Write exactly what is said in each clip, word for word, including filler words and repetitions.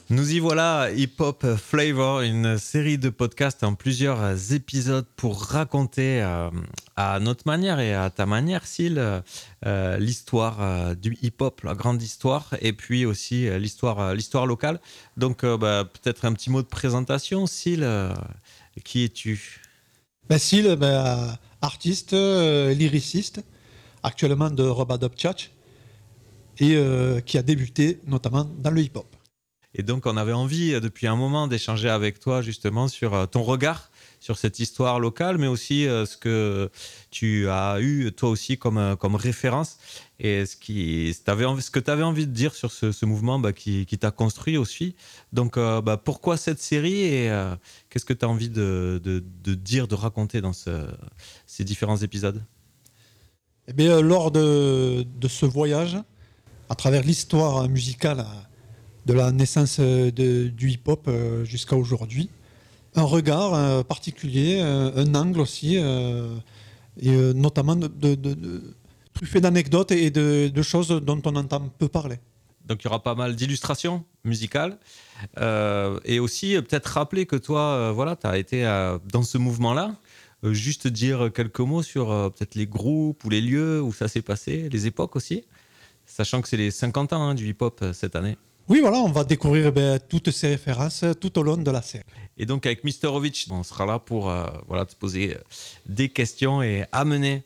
Nous y voilà, Hip Hop Flavor, une série de podcasts en plusieurs épisodes pour raconter euh, à notre manière et à ta manière, Syl, euh, l'histoire euh, du hip-hop, la grande histoire, et puis aussi euh, l'histoire, euh, l'histoire locale. Donc euh, bah, peut-être un petit mot de présentation, Syl, euh, qui es-tu? Ben, Syl, ben, artiste, euh, lyriciste, actuellement de Robadop Tchatch, et euh, qui a débuté notamment dans le hip-hop. Et donc, on avait envie euh, depuis un moment d'échanger avec toi justement sur euh, ton regard sur cette histoire locale, mais aussi euh, ce que tu as eu toi aussi comme, euh, comme référence et ce, qui, envie, ce que tu avais envie de dire sur ce, ce mouvement bah, qui, qui t'a construit aussi. Donc, euh, bah, pourquoi cette série et euh, qu'est-ce que tu as envie de, de, de dire, de raconter dans ce, ces différents épisodes? Eh bien, lors de, de ce voyage, à travers l'histoire musicale de la naissance de, du hip-hop jusqu'à aujourd'hui, un regard euh, particulier, euh, un angle aussi, euh, et euh, notamment de, de, de, de, truffé d'anecdotes et de, de choses dont on entend peu parler. Donc il y aura pas mal d'illustrations musicales euh, et aussi euh, peut-être rappeler que toi, euh, voilà, tu as été euh, dans ce mouvement-là. Euh, juste dire quelques mots sur euh, peut-être les groupes ou les lieux où ça s'est passé, les époques aussi, sachant que c'est les cinquante ans hein, du hip-hop euh, cette année. Oui, voilà, on va découvrir ben, toutes ces références tout au long de la série. Et donc avec Misterovic, on sera là pour euh, voilà, te poser des questions et amener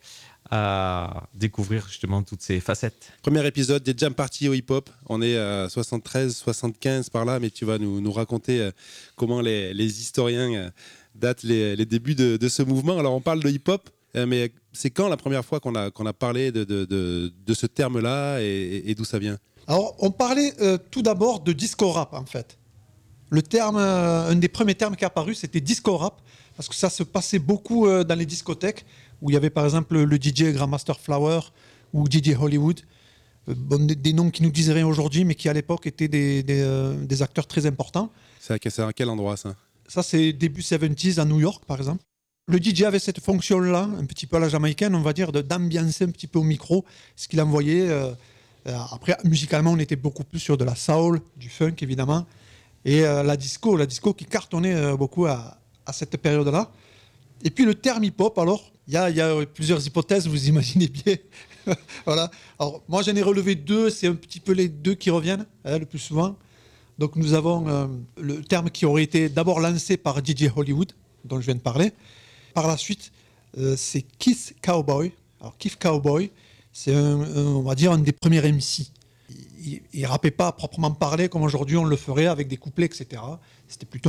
à découvrir justement toutes ces facettes. Premier épisode des Jam Party au hip-hop. On est à soixante-treize, soixante-quinze par là, mais tu vas nous, nous raconter euh, comment les, les historiens euh, datent les, les débuts de, de ce mouvement. Alors on parle de hip-hop, euh, mais c'est quand la première fois qu'on a, qu'on a parlé de, de, de, de ce terme-là et, et, et d'où ça vient? Alors on parlait euh, tout d'abord de disco rap en fait. Le terme, euh, un des premiers termes qui est apparu, c'était disco rap, parce que ça se passait beaucoup euh, dans les discothèques, où il y avait par exemple le D J Grandmaster Flower ou D J Hollywood, euh, bon, des, des noms qui nous disent rien aujourd'hui, mais qui à l'époque étaient des, des, euh, des acteurs très importants. C'est à, c'est à quel endroit ça? Ça c'est début soixante-dix à New York par exemple. Le D J avait cette fonction-là, un petit peu à la jamaïcaine, on va dire, de, d'ambiancer un petit peu au micro ce qu'il envoyait. Euh, euh, après, musicalement, on était beaucoup plus sur de la soul, du funk évidemment. Et euh, la disco, la disco qui cartonnait euh, beaucoup à, à cette période-là. Et puis le terme hip-hop, alors, il y a, y a plusieurs hypothèses, vous imaginez bien. Voilà. Alors, moi, j'en ai relevé deux, c'est un petit peu les deux qui reviennent hein, le plus souvent. Donc, nous avons euh, le terme qui aurait été d'abord lancé par D J Hollywood, dont je viens de parler. Par la suite, euh, c'est Keith Cowboy. Alors, Keith Cowboy, c'est, un, un, on va dire, un des premiers M C. Il ne rappait pas à proprement parler comme aujourd'hui on le ferait avec des couplets, et cetera. C'était plutôt